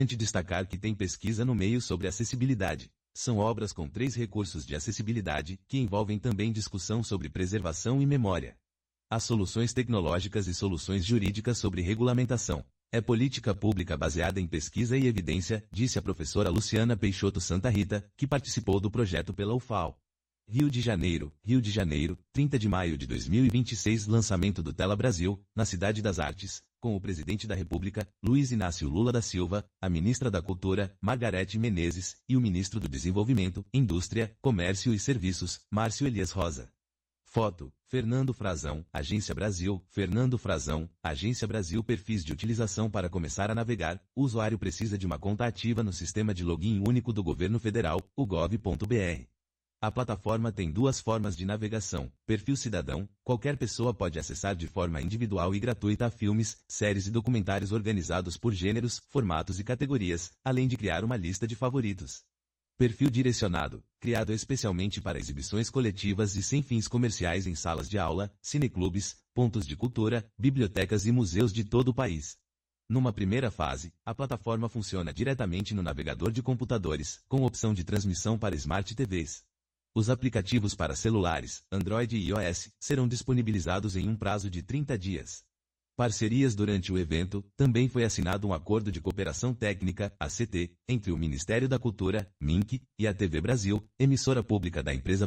Destacar que tem pesquisa no meio sobre acessibilidade. São obras com 3 recursos de acessibilidade, que envolvem também discussão sobre preservação e memória. Há soluções tecnológicas e soluções jurídicas sobre regulamentação. É política pública baseada em pesquisa e evidência, disse a professora Luciana Peixoto Santa Rita, que participou do projeto pela UFAL. Rio de Janeiro, 30 de maio de 2026, lançamento do Tela Brasil, na Cidade das Artes, com o presidente da República, Luiz Inácio Lula da Silva, a ministra da Cultura, Margarete Menezes, e o ministro do Desenvolvimento, Indústria, Comércio e Serviços, Márcio Elias Rosa. Foto, Fernando Frazão, Agência Brasil, Fernando Frazão, Agência Brasil. Perfis de utilização. Para começar a navegar, o usuário precisa de uma conta ativa no Sistema de Login Único do Governo Federal, o gov.br. A plataforma tem 2 formas de navegação. Perfil cidadão, qualquer pessoa pode acessar de forma individual e gratuita filmes, séries e documentários organizados por gêneros, formatos e categorias, além de criar uma lista de favoritos. Perfil direcionado, criado especialmente para exibições coletivas e sem fins comerciais em salas de aula, cineclubes, pontos de cultura, bibliotecas e museus de todo o país. Numa primeira fase, a plataforma funciona diretamente no navegador de computadores, com opção de transmissão para Smart TVs. Os aplicativos para celulares, Android e iOS, serão disponibilizados em um prazo de 30 dias. Parcerias. Durante o evento, também foi assinado um acordo de cooperação técnica, ACT, entre o Ministério da Cultura, MINC, e a TV Brasil, emissora pública da empresa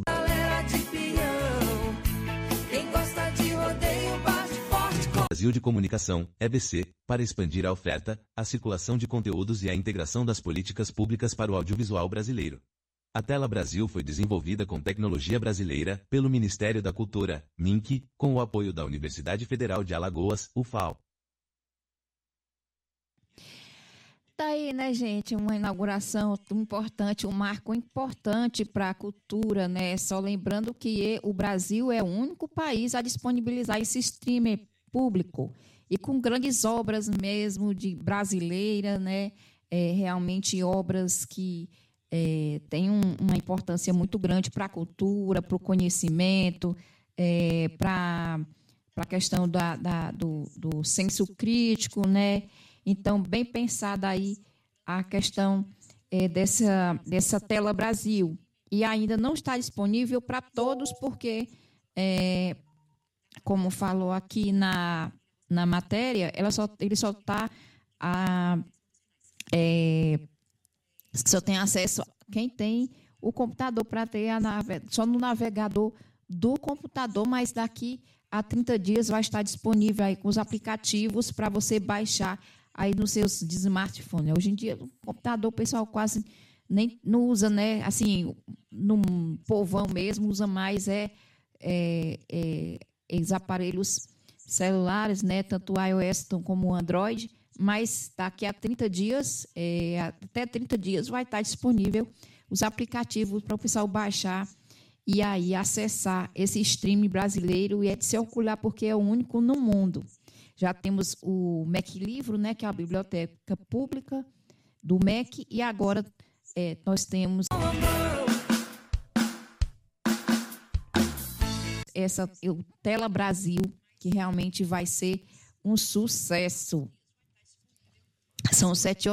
Brasil de Comunicação, EBC, para expandir a oferta, a circulação de conteúdos e a integração das políticas públicas para o audiovisual brasileiro. A Tela Brasil foi desenvolvida com tecnologia brasileira, pelo Ministério da Cultura, MINC, com o apoio da Universidade Federal de Alagoas, UFAL. Tá aí, né, gente, uma inauguração importante, um marco importante para a cultura, né? Só lembrando que o Brasil é o único país a disponibilizar esse streamer público e com grandes obras mesmo de brasileira, né? Realmente obras que têm uma importância muito grande para a cultura, para o conhecimento, para a questão do senso crítico, né? Então, bem pensada aí a questão dessa Tela Brasil. E ainda não está disponível para todos, porque, como falou aqui na matéria, ele só está só tem acesso quem tem o computador para ter só no navegador do computador, mas daqui a 30 dias vai estar disponível aí com os aplicativos para você baixar aí nos seus smartphones. Hoje em dia, o computador, o pessoal quase nem não usa, né? Assim, no povão mesmo, usa mais os aparelhos celulares, né? Tanto o iOS como o Android, mas daqui a 30 dias, até 30 dias, vai estar disponível os aplicativos para o pessoal baixar e aí acessar esse streaming brasileiro e é de se orgulhar porque é o único no mundo. Já temos o MEC Livro, né, que é a biblioteca pública do MEC, e agora nós temos o Tela Brasil, que realmente vai ser um sucesso. São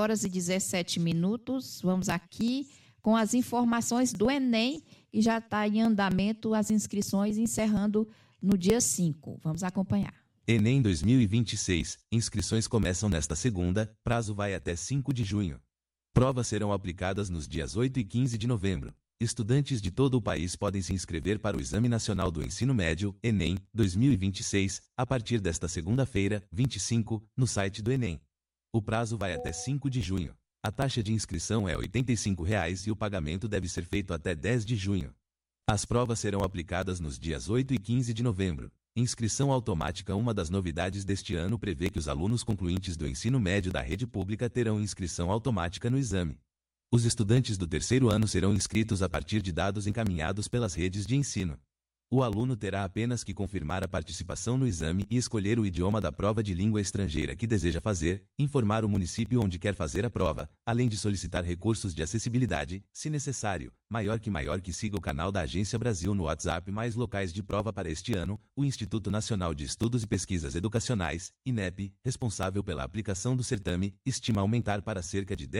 7h17. Vamos aqui com as informações do Enem e já está em andamento as inscrições, encerrando no dia 5. Vamos acompanhar. Enem 2026. Inscrições começam nesta segunda, prazo vai até 5 de junho. Provas serão aplicadas nos dias 8 e 15 de novembro. Estudantes de todo o país podem se inscrever para o Exame Nacional do Ensino Médio, Enem, 2026, a partir desta segunda-feira, 25, no site do Enem. O prazo vai até 5 de junho. A taxa de inscrição é R$ 85,00 e o pagamento deve ser feito até 10 de junho. As provas serão aplicadas nos dias 8 e 15 de novembro. Inscrição automática. Uma das novidades deste ano prevê que os alunos concluintes do ensino médio da rede pública terão inscrição automática no exame. Os estudantes do terceiro ano serão inscritos a partir de dados encaminhados pelas redes de ensino. O aluno terá apenas que confirmar a participação no exame e escolher o idioma da prova de língua estrangeira que deseja fazer, informar o município onde quer fazer a prova, além de solicitar recursos de acessibilidade, se necessário. Maior que siga o canal da Agência Brasil no WhatsApp. Mais locais de prova para este ano. O Instituto Nacional de Estudos e Pesquisas Educacionais, INEP, responsável pela aplicação do certame, estima aumentar para cerca de